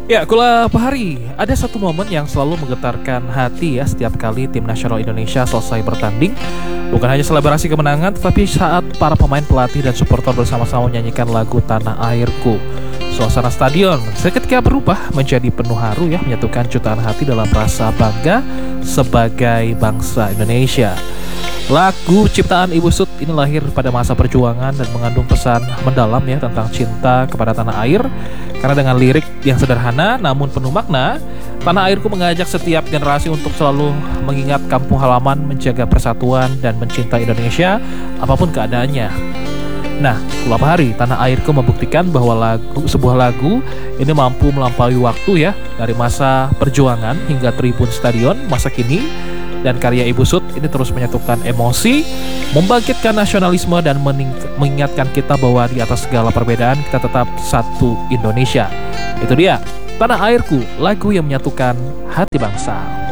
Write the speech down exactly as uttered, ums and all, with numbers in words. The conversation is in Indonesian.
Ya, Kula Pahari, ada satu momen yang selalu menggetarkan hati ya setiap kali tim nasional Indonesia selesai bertanding. Bukan hanya selebrasi kemenangan, tetapi saat para pemain, pelatih, dan supporter bersama-sama menyanyikan lagu Tanah Airku. Suasana stadion seketika berubah menjadi penuh haru ya, menyatukan jutaan hati dalam rasa bangga sebagai bangsa Indonesia. Lagu ciptaan Ibu Sut ini lahir pada masa perjuangan dan mengandung pesan mendalam ya tentang cinta kepada tanah air. Karena dengan lirik yang sederhana namun penuh makna, Tanah Airku mengajak setiap generasi untuk selalu mengingat kampung halaman, menjaga persatuan, dan mencintai Indonesia apapun keadaannya. Nah, Kula Pahari, Tanah Airku membuktikan bahwa lagu, sebuah lagu ini mampu melampaui waktu ya, dari masa perjuangan hingga tribun stadion masa kini. Dan karya Ibu Sut ini terus menyatukan emosi, membangkitkan nasionalisme, dan mening- mengingatkan kita bahwa di atas segala perbedaan kita tetap satu Indonesia. Itu dia, Tanah Airku, lagu yang menyatukan hati bangsa.